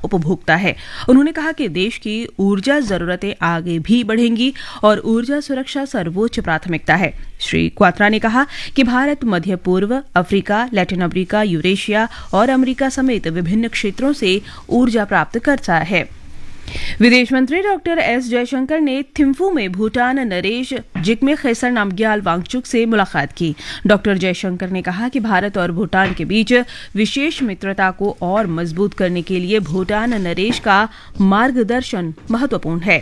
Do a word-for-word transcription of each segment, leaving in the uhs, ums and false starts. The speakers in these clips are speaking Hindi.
उपभोक्ता है। उन्होंने कहा कि देश की ऊर्जा जरूरतें आगे भी बढ़ेंगी और ऊर्जा सुरक्षा सर्वोच्च प्राथमिकता है। श्री क्वात्रा ने कहा कि भारत मध्य पूर्व, अफ्रीका, लैटिन अमेरिका, यूरेशिया और अमेरिका समेत विभिन्न क्षेत्रों से ऊर्जा प्राप्त करता है। विदेश मंत्री डॉक्टर एस जयशंकर ने थिम्फू में भूटान नरेश जिग्मे खेसर नामग्याल वांगचुक से मुलाकात की। डॉक्टर जयशंकर ने कहा कि भारत और भूटान के बीच विशेष मित्रता को और मजबूत करने के लिए भूटान नरेश का मार्गदर्शन महत्वपूर्ण है।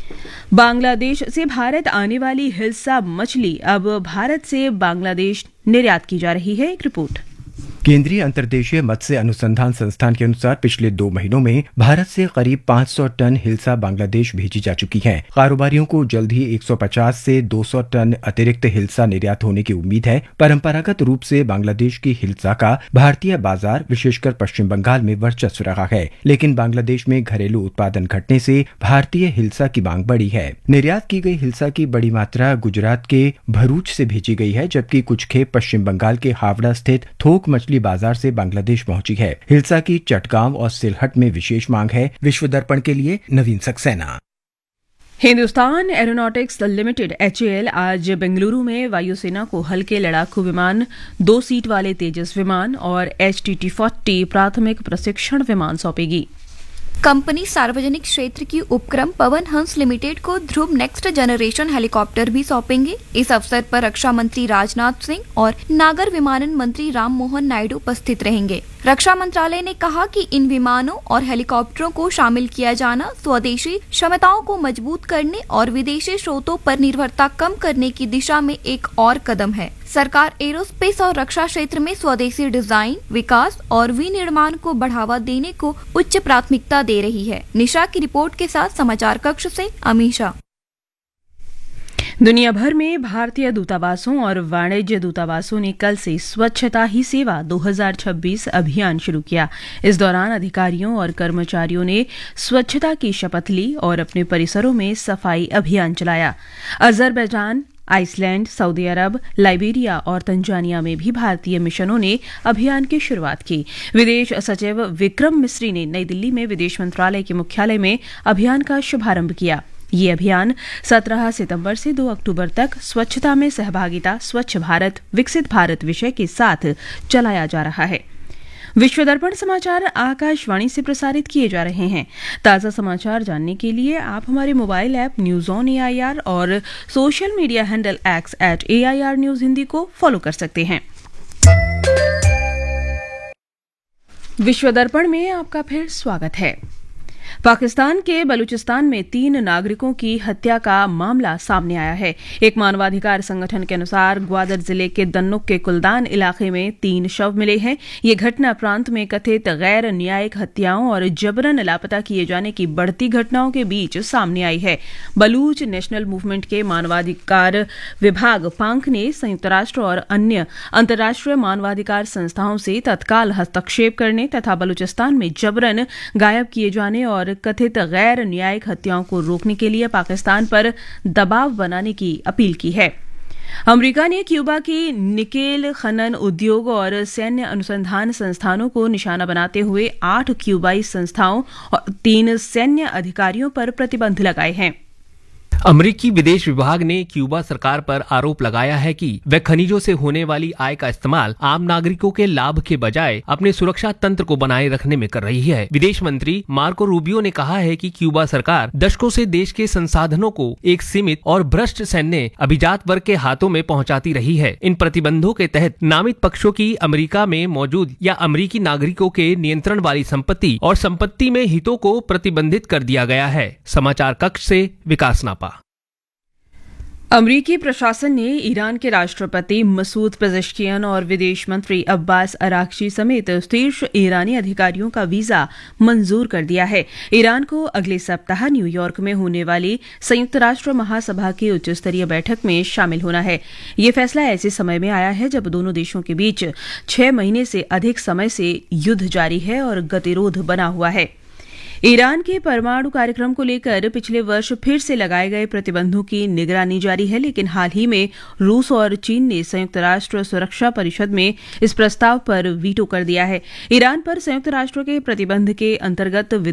बांग्लादेश से भारत आने वाली हिल्सा मछली अब भारत से बांग्लादेश निर्यात की जा रही है। एक रिपोर्ट। केंद्रीय अंतर्देशीय मत्स्य अनुसंधान संस्थान के अनुसार पिछले दो महीनों में भारत से करीब पाँच सौ टन हिल्सा बांग्लादेश भेजी जा चुकी हैं। कारोबारियों को जल्द ही एक सौ पचास से दो सौ टन अतिरिक्त हिल्सा निर्यात होने की उम्मीद है। परंपरागत रूप से बांग्लादेश की हिल्सा का भारतीय बाजार विशेषकर पश्चिम बंगाल में वर्चस्व रहा है, लेकिन बांग्लादेश में घरेलू उत्पादन घटने से भारतीय हिल्सा की मांग बढ़ी है। निर्यात की गई हिल्सा की बड़ी मात्रा गुजरात के भरूच से भेजी गई है, जबकि कुछ खेप पश्चिम बंगाल के हावड़ा स्थित थोक मछली बाजार से बांग्लादेश पहुंची है। हिल्सा की चटगांव और सिलहट में विशेष मांग है। विश्व दर्पण के लिए नवीन Saxena. Hindustan aeronautics limited H A L आज बेंगलुरु में वायुसेना को हल्के लड़ाकू विमान, दो सीट वाले तेजस विमान और एच टी टी फोर्टी प्राथमिक प्रशिक्षण विमान सौंपेगी। कंपनी सार्वजनिक क्षेत्र की उपक्रम पवन हंस लिमिटेड को ध्रुव नेक्स्ट जनरेशन हेलीकॉप्टर भी सौंपेंगे। इस अवसर पर रक्षा मंत्री राजनाथ सिंह और नागर विमानन मंत्री राम मोहन नायडू उपस्थित रहेंगे। रक्षा मंत्रालय ने कहा कि इन विमानों और हेलीकॉप्टरों को शामिल किया जाना स्वदेशी क्षमताओं को मजबूत करने और विदेशी स्रोतों पर निर्भरता कम करने की दिशा में एक और कदम है। सरकार एरोस्पेस और रक्षा क्षेत्र में स्वदेशी डिजाइन, विकास और विनिर्माण को बढ़ावा देने को उच्च प्राथमिकता दे रही है। निशा की रिपोर्ट के साथ समाचार कक्ष से अमीशा। दुनिया भर में भारतीय दूतावासों और वाणिज्य दूतावासों ने कल से स्वच्छता ही सेवा दो हज़ार छब्बीस अभियान शुरू किया। इस दौरान अधिकारियों और कर्मचारियों ने स्वच्छता की शपथ ली और अपने परिसरों में सफाई अभियान चलाया। अजरबैजान, आइसलैंड, सऊदी अरब, लाइबेरिया और तंजानिया में भी भारतीय मिशनों ने अभियान की शुरुआत की। विदेश सचिव विक्रम मिस्री ने नई दिल्ली में विदेश मंत्रालय के मुख्यालय में अभियान का शुभारंभ किया। ये अभियान सत्रह सितंबर से दो अक्टूबर तक स्वच्छता में सहभागिता, स्वच्छ भारत, विकसित भारत विषय के साथ चलाया जा रहा है। विश्व दर्पण समाचार आकाशवाणी से प्रसारित किए जा रहे हैं। ताज़ा समाचार जानने के लिए आप हमारे mobile app news on A I R और social media handle x eight A I R news Hindi को फॉलो कर सकते हैं। विश्व दर्पण में आपका फिर स्वागत है। पाकिस्तान के बलूचिस्तान में तीन नागरिकों की हत्या का मामला सामने आया है। एक मानवाधिकार संगठन के अनुसार ग्वादर जिले के दन्नुक के कुलदान इलाके में तीन शव मिले हैं। ये घटना प्रांत में कथित गैर न्यायिक हत्याओं और जबरन लापता किए जाने की बढ़ती घटनाओं के बीच सामने आई है। बलूच नेशनल मूवमेंट के मानवाधिकार विभाग पांख ने संयुक्त राष्ट्र और अन्य अंतर्राष्ट्रीय मानवाधिकार संस्थाओं से तत्काल हस्तक्षेप करने तथा बलूचिस्तान में जबरन गायब किए जाने और कथित गैर न्यायिक हत्याओं को रोकने के लिए पाकिस्तान पर दबाव बनाने की अपील की है। अमेरिका ने क्यूबा की निकेल खनन उद्योग और सैन्य अनुसंधान संस्थानों को निशाना बनाते हुए आठ क्यूबाई संस्थाओं और तीन सैन्य अधिकारियों पर प्रतिबंध लगाए हैं। अमेरिकी विदेश विभाग ने क्यूबा सरकार पर आरोप लगाया है कि वह खनिजों से होने वाली आय का इस्तेमाल आम नागरिकों के लाभ के बजाय अपने सुरक्षा तंत्र को बनाए रखने में कर रही है। विदेश मंत्री मार्को रूबियो ने कहा है कि क्यूबा सरकार दशकों से देश के संसाधनों को एक सीमित और भ्रष्ट सैन्य अभिजात वर्ग के हाथों में पहुंचाती रही है। इन प्रतिबंधों के तहत नामित पक्षों की अमेरिका में मौजूद या अमेरिकी नागरिकों के नियंत्रण वाली संपत्ति और संपत्ति में हितों को प्रतिबंधित कर दिया गया है। समाचार कक्ष से विकास नापा। अमरीकी प्रशासन ने ईरान के राष्ट्रपति मसूद पेजेश्कियान और विदेश मंत्री अब्बास अराक्ची समेत शीर्ष ईरानी अधिकारियों का वीजा मंजूर कर दिया है। ईरान को अगले सप्ताह न्यूयॉर्क में होने वाली संयुक्त राष्ट्र महासभा की उच्च स्तरीय बैठक में शामिल होना है। ये फैसला ऐसे समय में आया है जब दोनों देशों के बीच छह महीने से अधिक समय से युद्ध जारी है और गतिरोध बना हुआ है। ईरान के परमाणु कार्यक्रम को लेकर पिछले वर्ष फिर से लगाए गए प्रतिबंधों की निगरानी जारी है, लेकिन हाल ही में रूस और चीन ने संयुक्त राष्ट्र सुरक्षा परिषद में इस प्रस्ताव पर वीटो कर दिया है। ईरान पर संयुक्त राष्ट्र के प्रतिबंध के अंतर्गत